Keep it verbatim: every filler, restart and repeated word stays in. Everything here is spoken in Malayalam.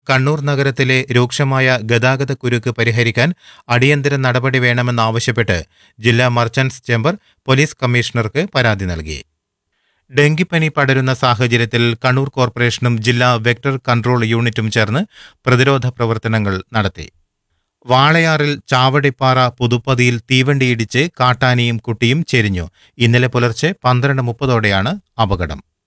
കണ്ണൂർ നഗരത്തിലെ രൂക്ഷമായ ഗതാഗതക്കുരുക്ക് പരിഹരിക്കാൻ അടിയന്തര നടപടി വേണമെന്നാവശ്യപ്പെട്ട് ജില്ലാ മർച്ചന്റ്സ് ചേംബർ പോലീസ് കമ്മീഷണർക്ക് പരാതി നൽകി. ഡെങ്കിപ്പനി പടരുന്ന സാഹചര്യത്തിൽ കണ്ണൂർ കോർപ്പറേഷനും ജില്ലാ വെക്ടർ കൺട്രോൾ യൂണിറ്റും ചേർന്ന് പ്രതിരോധ പ്രവർത്തനങ്ങൾ നടത്തി. വാളയാറിൽ ചാവടിപ്പാറ പുതുപ്പതിയിൽ തീവണ്ടിയിടിച്ച് കാട്ടാനിയും കുട്ടിയും ചെരിഞ്ഞു. ഇന്നലെ പുലർച്ചെ പന്ത്രണ്ട് മുപ്പതോടെയാണ് അപകടം.